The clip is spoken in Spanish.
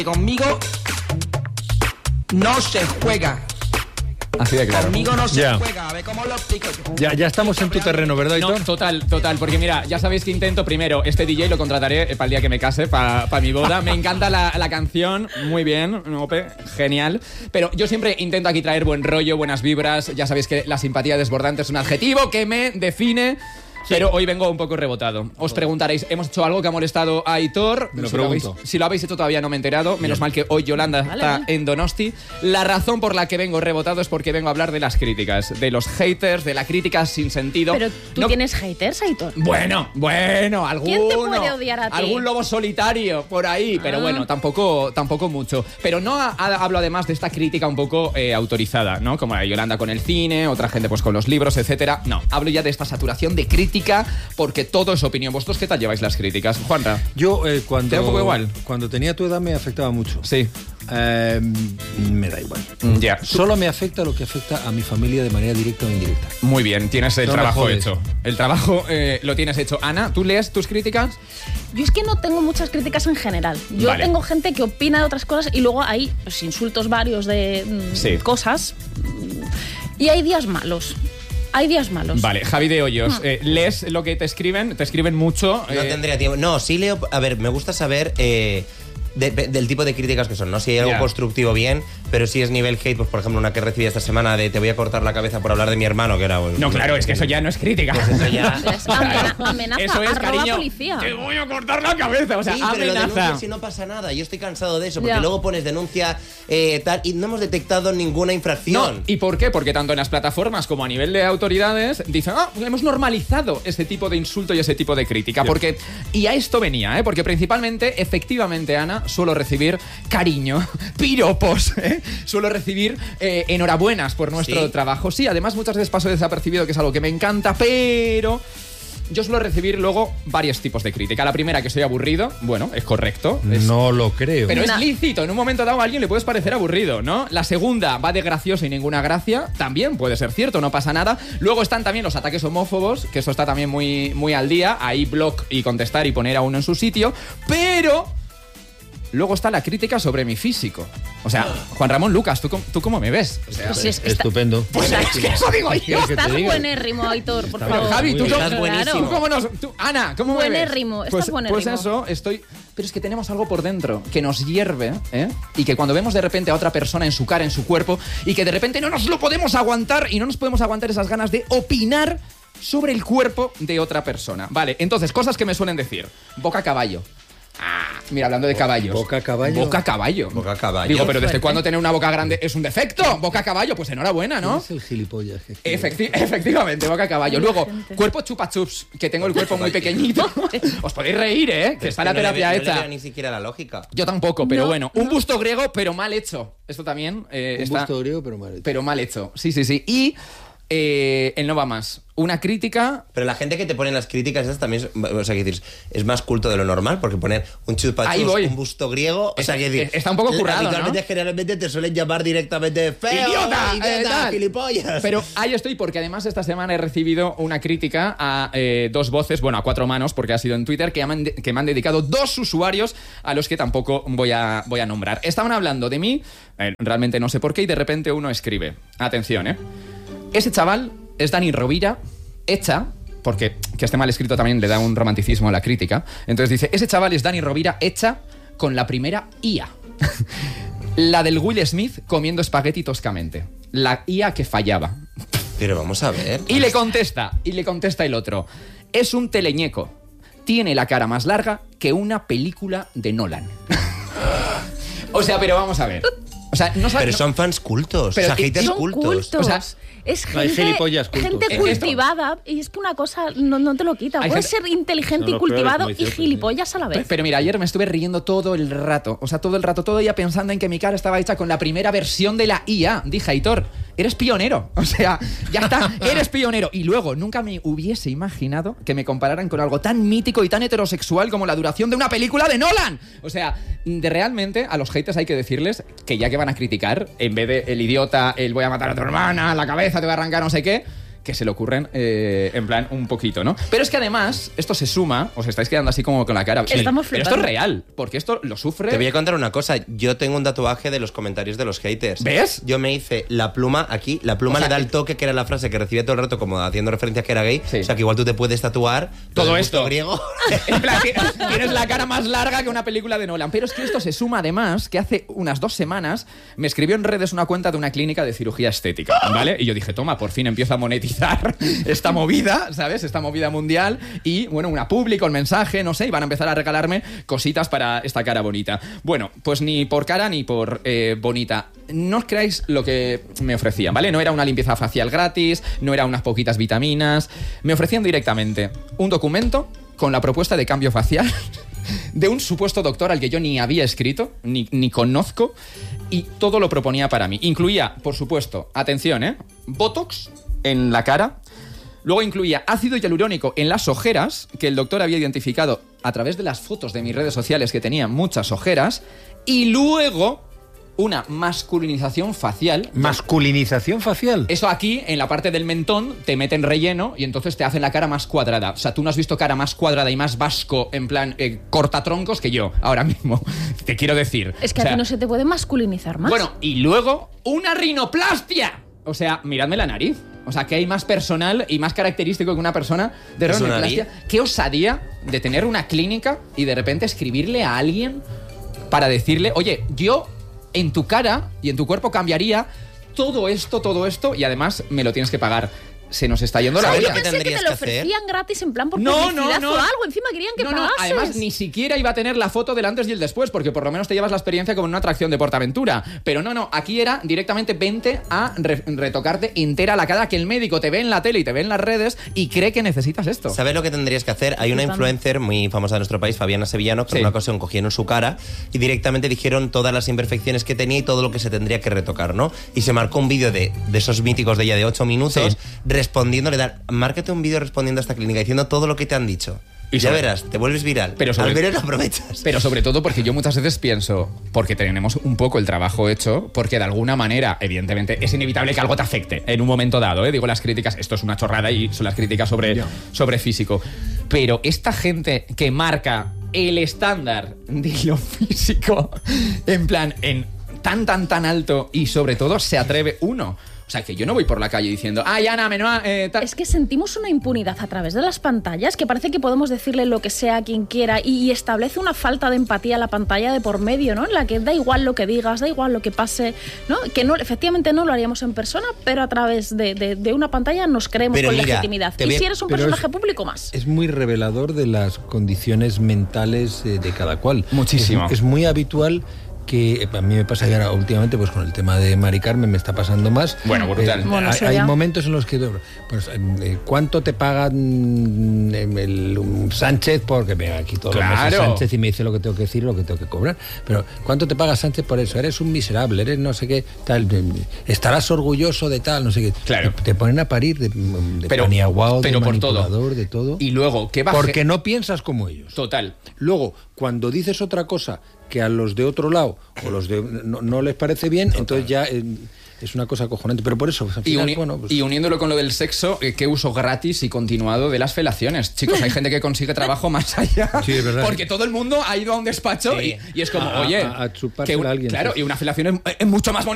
Conmigo no se juega. Así de claro. Conmigo no se juega. A ver cómo lo explico yo. Ya estamos en tu terreno, ¿verdad, Aitor? No, total. Porque mira, ya sabéis que intento primero, este DJ lo contrataré para el día que me case, para mi boda. Me encanta la canción, muy bien, Ope, genial. Pero yo siempre intento aquí traer buen rollo, buenas vibras. Ya sabéis que la simpatía desbordante es un adjetivo que me define. Sí. Pero hoy vengo un poco rebotado. Os preguntaréis, ¿hemos hecho algo que ha molestado a Aitor? Me lo pregunto. Si lo habéis hecho todavía no me he enterado. Menos mal que hoy Yolanda está en Donosti. La razón por la que vengo rebotado es porque vengo a hablar de las críticas, de los haters, de la crítica sin sentido. Pero tú tienes haters, Aitor. Bueno, alguno. ¿Quién te puede odiar a ti? Algún lobo solitario por ahí, pero bueno, tampoco mucho. Pero no hablo además de esta crítica un poco autorizada, ¿no? Como la Yolanda con el cine, otra gente pues con los libros, etcétera. No, hablo ya de esta saturación de crítica, porque todo es opinión. ¿Vosotros qué tal lleváis las críticas? Juanra. Yo ¿Te da un poco igual? Cuando tenía tu edad me afectaba mucho. Sí. Me da igual. Ya. Solo me afecta lo que afecta a mi familia de manera directa o indirecta. Muy bien, tienes el No trabajo hecho. El trabajo lo tienes hecho. Ana, ¿tú lees tus críticas? Yo es que no tengo muchas críticas en general. Yo tengo gente que opina de otras cosas y luego hay pues, insultos varios de cosas. Y hay días malos. Vale, Javi de Hoyos, ¿lees lo que te escriben? ¿Te escriben mucho? No tendría tiempo. No, sí leo. A ver, me gusta saber del tipo de críticas que son, ¿no? Si hay algo constructivo, bien, pero si es nivel hate, pues por ejemplo, una que recibí esta semana de te voy a cortar la cabeza por hablar de mi hermano, que era... No, claro, es que eso ya no es crítica. Pues eso ya... Es amenaza, eso es, cariño, policía. Te voy a cortar la cabeza, o sea, sí, amenaza. pero lo denuncias si no pasa nada. Yo estoy cansado de eso, porque luego pones denuncia tal, y no hemos detectado ninguna infracción. No, ¿y por qué? Porque tanto en las plataformas como a nivel de autoridades dicen, hemos normalizado ese tipo de insulto y ese tipo de crítica. Porque, y a esto venía, porque principalmente, efectivamente, Ana, suelo recibir cariño, piropos, suelo recibir enhorabuenas por nuestro trabajo. Sí, además muchas veces paso desapercibido, que es algo que me encanta, pero yo suelo recibir luego varios tipos de crítica. La primera, que soy aburrido, bueno, es correcto. No lo creo. Pero es lícito, en un momento dado a alguien le puedes parecer aburrido, ¿no? La segunda, va de gracioso y ninguna gracia, también puede ser cierto, no pasa nada. Luego están también los ataques homófobos, que eso está también muy, muy al día, ahí block y contestar y poner a uno en su sitio, pero... Luego está la crítica sobre mi físico. O sea, Juan Ramón Lucas, ¿tú cómo me ves? O sea, pues estupendo. Pues es que eso digo yo. Estás buenérrimo, Aitor, por favor. Javi, tú estás buenísimo. ¿Cómo nos, Ana, ¿cómo me ves? Buenérrimo, estás buenérrimo. Pues eso, estoy... Pero es que tenemos algo por dentro que nos hierve, y que cuando vemos de repente a otra persona en su cara, en su cuerpo, y que de repente no nos lo podemos aguantar y no nos podemos aguantar esas ganas de opinar sobre el cuerpo de otra persona. Vale, entonces, cosas que me suelen decir. Boca caballo. Mira, hablando de caballos. ¿Boca caballo? Boca caballo. Digo, pero ¿desde cuándo tener una boca grande es un defecto? Boca caballo, pues enhorabuena, ¿no? Es el gilipollas. Efectivamente, boca caballo. Luego, cuerpo chupa chups, que tengo el cuerpo muy pequeñito. Os podéis reír, que está la terapia hecha. No le veo ni siquiera la lógica. Yo tampoco, pero bueno. Un busto griego, pero mal hecho. Esto también está... Un busto griego, pero mal hecho. Pero mal hecho, sí. Y el no va más. Una crítica... Pero la gente que te pone en las críticas esas también, o sea, que decir, es más culto de lo normal, porque poner un chupachus, un busto griego, o sea, que decir... Está un poco currado, habitualmente, generalmente te suelen llamar directamente feo, ¡idiota! ¡Gilipollas! Pero ahí estoy, porque además esta semana he recibido una crítica a dos voces, bueno, a 4 manos, porque ha sido en Twitter, que me han dedicado 2 usuarios a los que tampoco voy a nombrar. Estaban hablando de mí, realmente no sé por qué, y de repente uno escribe. Atención, ese chaval es Dani Rovira, hecha, porque que esté mal escrito también le da un romanticismo a la crítica. Entonces dice, ese chaval es Dani Rovira, hecha con la primera IA. La del Will Smith comiendo espagueti toscamente. La IA que fallaba. Pero vamos a ver. Y le contesta el otro. Es un teleñeco. Tiene la cara más larga que una película de Nolan. O sea, pero vamos a ver. O sea, pero son fans cultos, o sea, haters cultos. O sea, es gente cultivada, y es que una cosa no te lo quita. Puedes ser inteligente y cultivado y gilipollas a la vez. Pero mira, ayer me estuve riendo todo el rato. O sea, todo el rato, todo día pensando en que mi cara estaba hecha con la primera versión de la IA. Dije, Aitor, eres pionero. O sea, ya está, eres pionero. Y luego, nunca me hubiese imaginado que me compararan con algo tan mítico y tan heterosexual como la duración de una película de Nolan. O sea, realmente a los haters hay que decirles que ya que van a criticar, en vez de el idiota, el voy a matar a tu hermana, la cabeza te va a arrancar no sé qué, que se le ocurren en plan un poquito, ¿no? Pero es que además, esto se suma, os estáis quedando así como con la cara. Estamos pero esto es real, porque esto lo sufre... Te voy a contar una cosa, yo tengo un tatuaje de los comentarios de los haters. ¿Ves? Yo me hice la pluma aquí, la pluma le da el toque, que era la frase que recibía todo el rato como haciendo referencia a que era gay. Sí. O sea que igual tú te puedes tatuar todo esto griego. En plan, tienes la cara más larga que una película de Nolan. Pero es que esto se suma además que hace unas 2 semanas me escribió en redes una cuenta de una clínica de cirugía estética, ¿vale? Y yo dije, toma, por fin empiezo a monetizar esta movida, ¿sabes? Esta movida mundial. Y bueno, una pública, un mensaje, no sé, y van a empezar a regalarme cositas para esta cara bonita. Bueno, pues ni por cara ni por bonita. No os creáis lo que me ofrecían, ¿vale? No era una limpieza facial gratis, no era unas poquitas vitaminas. Me ofrecían directamente un documento con la propuesta de cambio facial de un supuesto doctor al que yo ni había escrito, ni conozco, y todo lo proponía para mí. Incluía, por supuesto, atención, Botox en la cara. Luego incluía ácido hialurónico en las ojeras, que el doctor había identificado a través de las fotos de mis redes sociales que tenía muchas ojeras. Y luego una masculinización facial. ¿Masculinización facial? Eso aquí, en la parte del mentón, te meten relleno y entonces te hacen la cara más cuadrada. O sea, tú no has visto cara más cuadrada y más vasco, en plan cortatroncos, que yo, ahora mismo. Te quiero decir. Es que a ti no se te puede masculinizar más. Bueno, y luego, una rinoplastia. O sea, miradme la nariz. O sea, que hay más personal y más característico que una persona de rinoplastia. Qué osadía de tener una clínica y de repente escribirle a alguien para decirle, oye, yo en tu cara y en tu cuerpo cambiaría todo esto, y además me lo tienes que pagar. Se nos está yendo la vida. Yo pensé que te lo ofrecían gratis en plan por publicidad o algo. Encima querían que pagases. Además, ni siquiera iba a tener la foto del antes y el después, porque por lo menos te llevas la experiencia como en una atracción de Portaventura. Pero no, aquí era directamente vente a retocarte entera la cara, que el médico te ve en la tele y te ve en las redes y cree que necesitas esto. ¿Sabes lo que tendrías que hacer? Hay una influencer muy famosa de nuestro país, Fabiana Sevillano, que en una ocasión cogieron su cara y directamente dijeron todas las imperfecciones que tenía y todo lo que se tendría que retocar, ¿no? Y se marcó un vídeo de esos míticos de ella de 8 minutos respondiéndole, márcate un vídeo respondiendo a esta clínica diciendo todo lo que te han dicho. Y ya verás, te vuelves viral. Pero al ver lo aprovechas. Pero sobre todo porque yo muchas veces pienso, porque tenemos un poco el trabajo hecho, porque de alguna manera, evidentemente, es inevitable que algo te afecte en un momento dado, Digo, las críticas, esto es una chorrada y son las críticas sobre físico. Pero esta gente que marca el estándar de lo físico, en plan, en tan alto, y sobre todo se atreve uno. O sea, que yo no voy por la calle diciendo, Ana, Es que sentimos una impunidad a través de las pantallas, que parece que podemos decirle lo que sea a quien quiera, y establece una falta de empatía a la pantalla de por medio, ¿no? En la que da igual lo que digas, da igual lo que pase, ¿no? Que no, efectivamente no lo haríamos en persona, pero a través de una pantalla nos creemos con legitimidad. Y si eres un personaje público más. Es muy revelador de las condiciones mentales de cada cual. Muchísimo. Es muy habitual que a mí me pasa ya últimamente, pues con el tema de Mari Carmen me está pasando más. Bueno, brutal. Hay momentos en los que, pues, ¿cuánto te pagan Sánchez? Porque me aquí todos los meses Sánchez y me dice lo que tengo que decir y lo que tengo que cobrar. Pero ¿cuánto te paga Sánchez por eso? Eres un miserable, eres no sé qué, tal, estarás orgulloso de tal, no sé qué. Claro. Te ponen a parir de paniaguao, de manipulador, de todo. Y luego, ¿qué va? Porque no piensas como ellos. Total. Luego, cuando dices otra cosa que a los de otro lado o los de no les parece bien, entonces ya es una cosa acojonante. Pero por eso, pues, al final, y uniéndolo con lo del sexo, ¿qué uso gratis y continuado de las felaciones? Chicos, hay gente que consigue trabajo más allá. Sí, es verdad. Porque todo el mundo ha ido a un despacho y es como, oye, a chupársela a alguien. Claro, y una felación es mucho más